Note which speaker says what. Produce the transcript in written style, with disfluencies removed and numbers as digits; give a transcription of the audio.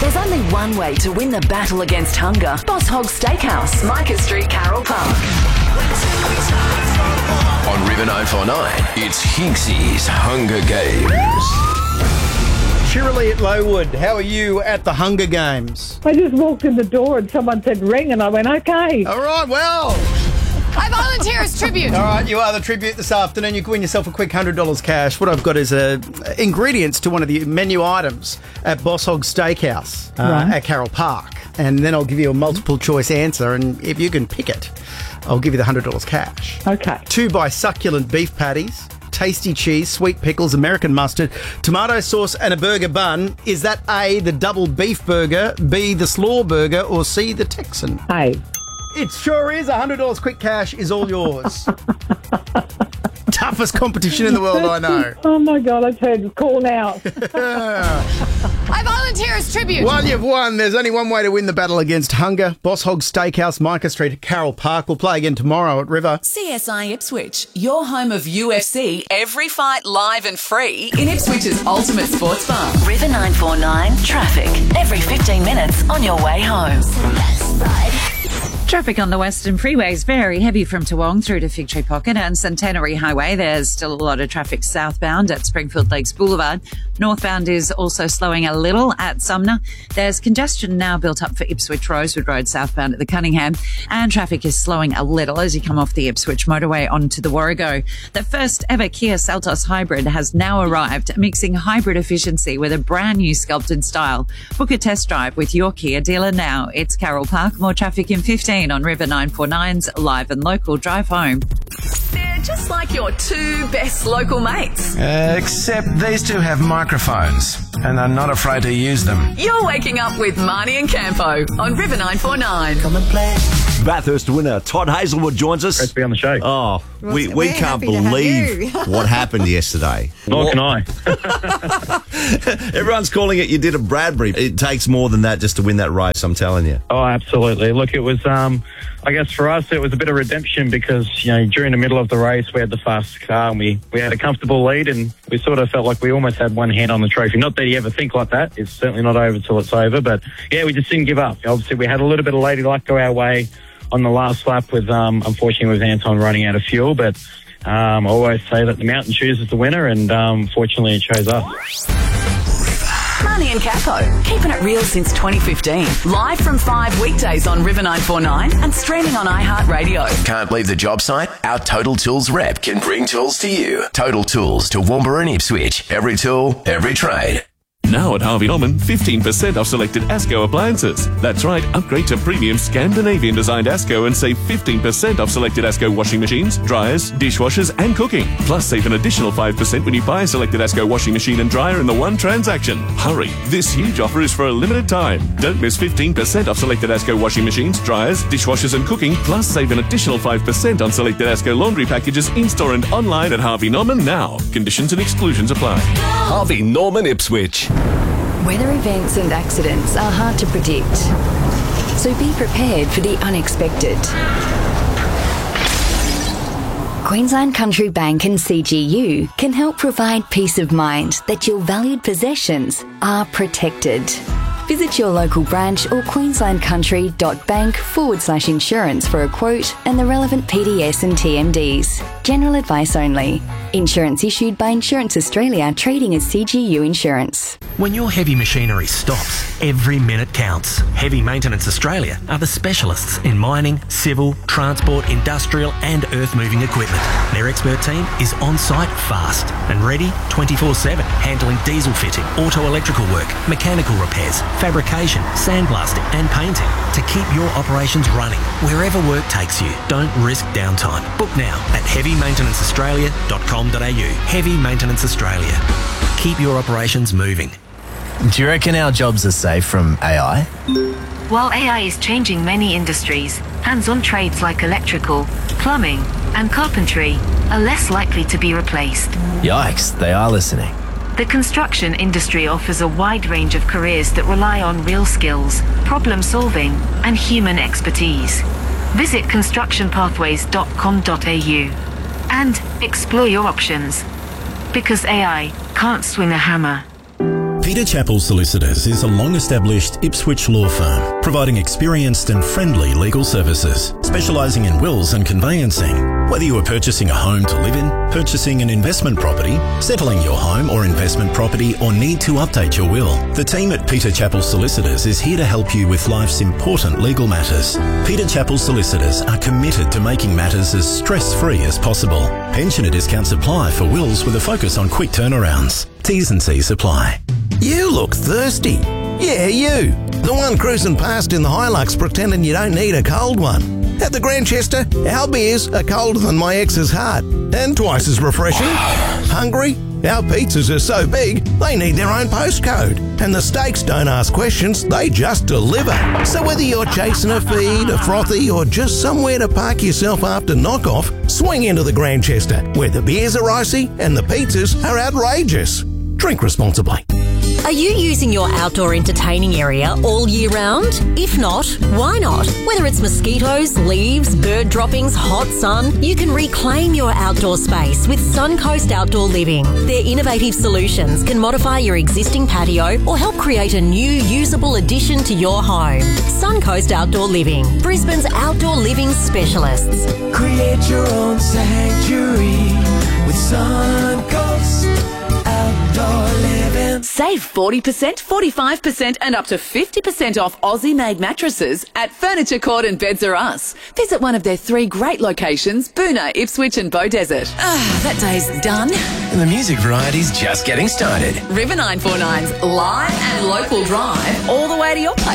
Speaker 1: There's only one way to win the battle against hunger. Boss Hog Steakhouse, Micah Street, Carroll Park.
Speaker 2: On River 949, it's Hinksy's Hunger Games.
Speaker 3: Shirley at Lowood, how are you at the Hunger Games?
Speaker 4: I just walked in the door and someone said ring and I went, okay.
Speaker 3: All right, well.
Speaker 5: I volunteer as tribute.
Speaker 3: All right, you are the tribute this afternoon. You can win yourself a quick $100 cash. What I've got is ingredients to one of the menu items at Boss Hog Steakhouse at Carroll Park. And then I'll give you a multiple choice answer, and if you can pick it, I'll give you the $100 cash.
Speaker 4: Okay.
Speaker 3: 2 by succulent beef patties, tasty cheese, sweet pickles, American mustard, tomato sauce and a burger bun. Is that A, the double beef burger, B, the slaw burger, or C, the Texan?
Speaker 4: Hey.
Speaker 3: It sure is. $100 quick cash is all yours. Toughest competition in the world, I know.
Speaker 4: Oh, my God, I've heard it call now.
Speaker 5: I volunteer as tribute.
Speaker 3: Well, you've won. There's only one way to win the battle against hunger. Boss Hog Steakhouse, Micah Street, Carroll Park. We'll play again tomorrow at River.
Speaker 1: CSI Ipswich, your home of UFC, every fight live and free in Ipswich's ultimate sports bar. River 949, traffic, every 15 minutes on your way home.
Speaker 6: Traffic on the Western Freeway is very heavy from Toowong through to Fig Tree Pocket and Centenary Highway. There's still a lot of traffic southbound at Springfield Lakes Boulevard. Northbound is also slowing a little at Sumner. There's congestion now built up for Ipswich Rosewood Road southbound at the Cunningham, and traffic is slowing a little as you come off the Ipswich motorway onto the Warrego. The first ever Kia Seltos Hybrid has now arrived, mixing hybrid efficiency with a brand new sculpted style. Book a test drive with your Kia dealer now. It's Carroll Park. More traffic in 15 on River 949's Live and Local Drive Home.
Speaker 1: They're just like your 2 best local mates.
Speaker 7: Except these 2 have microphones and are not afraid to use them.
Speaker 1: You're waking up with Marnie and Campo on River 949.
Speaker 7: Come and play.
Speaker 8: Bathurst winner Todd Hazelwood joins us.
Speaker 9: Great to be on the show.
Speaker 8: Oh, we can't believe what happened yesterday.
Speaker 9: Nor can I.
Speaker 8: Everyone's calling it you did a Bradbury. It takes more than that just to win that race, I'm telling you.
Speaker 9: Oh, absolutely. Look, it was, I guess for us, it was a bit of redemption because, during the middle of the race, we had the fastest car and we had a comfortable lead and we sort of felt like we almost had one hand on the trophy. Not that you ever think like that. It's certainly not over till it's over. But, yeah, we just didn't give up. Obviously, we had a little bit of lady luck go our way on the last lap with, unfortunately, with Anton running out of fuel. But I always say that the mountain chooses the winner, and fortunately, it chose us.
Speaker 1: Marnie and Capo, keeping it real since 2015. Live from 5 weekdays on River 949 and streaming on iHeartRadio.
Speaker 2: Can't leave the job site? Our Total Tools rep can bring tools to you. Total Tools to Toowoomba and Ipswich. Every tool, every trade.
Speaker 10: Now at Harvey Norman, 15% off selected ASCO appliances. That's right, upgrade to premium Scandinavian designed ASCO and save 15% off selected ASCO washing machines, dryers, dishwashers and cooking. Plus save an additional 5% when you buy a selected ASCO washing machine and dryer in the one transaction. Hurry, this huge offer is for a limited time. Don't miss 15% off selected ASCO washing machines, dryers, dishwashers and cooking. Plus save an additional 5% on selected ASCO laundry packages in-store and online at Harvey Norman now. Conditions and exclusions apply.
Speaker 2: Harvey Norman Ipswich.
Speaker 11: Weather events and accidents are hard to predict, so be prepared for the unexpected. Queensland Country Bank and CGU can help provide peace of mind that your valued possessions are protected. Visit your local branch or queenslandcountry.bank/insurance for a quote and the relevant PDS and TMDs. General advice only. Insurance issued by Insurance Australia, trading as CGU Insurance.
Speaker 12: When your heavy machinery stops, every minute counts. Heavy Maintenance Australia are the specialists in mining, civil, transport, industrial and earth-moving equipment. Their expert team is on-site fast and ready 24/7, handling diesel fitting, auto-electrical work, mechanical repairs, fabrication, sandblasting and painting to keep your operations running wherever work takes you. Don't risk downtime. Book now at heavymaintenanceaustralia.com.au. Heavy Maintenance Australia. Keep your operations moving.
Speaker 13: Do you reckon our jobs are safe from AI?
Speaker 14: While AI is changing many industries, hands-on trades like electrical, plumbing, and carpentry are less likely to be replaced.
Speaker 13: Yikes, they are listening.
Speaker 14: The construction industry offers a wide range of careers that rely on real skills, problem solving, and human expertise. Visit constructionpathways.com.au and explore your options. Because AI can't swing a hammer.
Speaker 15: Peter Chappell Solicitors is a long-established Ipswich law firm, providing experienced and friendly legal services, specialising in wills and conveyancing. Whether you are purchasing a home to live in, purchasing an investment property, settling your home or investment property, or need to update your will, the team at Peter Chappell Solicitors is here to help you with life's important legal matters. Peter Chappell Solicitors are committed to making matters as stress-free as possible. Pensioner discounts apply for wills with a focus on quick turnarounds. T's and C's apply.
Speaker 16: You look thirsty. Yeah, you. The one cruising past in the Hilux pretending you don't need a cold one. At the Grantchester, our beers are colder than my ex's heart and twice as refreshing. Hungry? Our pizzas are so big, they need their own postcode. And the steaks don't ask questions, they just deliver. So whether you're chasing a feed, a frothy, or just somewhere to park yourself after knockoff, swing into the Grantchester, where the beers are icy and the pizzas are outrageous. Drink responsibly.
Speaker 17: Are you using your outdoor entertaining area all year round? If not, why not? Whether it's mosquitoes, leaves, bird droppings, hot sun, you can reclaim your outdoor space with Suncoast Outdoor Living. Their innovative solutions can modify your existing patio or help create a new usable addition to your home. Suncoast Outdoor Living, Brisbane's outdoor living specialists.
Speaker 18: Create your own sanctuary with Suncoast Outdoor Living.
Speaker 1: Save 40%, 45% and up to 50% off Aussie-made mattresses at Furniture Court and Beds R Us. Visit one of their 3 great locations, Boonah, Ipswich and Beaudesert.
Speaker 2: That day's done. And the music variety's just getting started.
Speaker 1: River 949's live and local drive all the way to your place.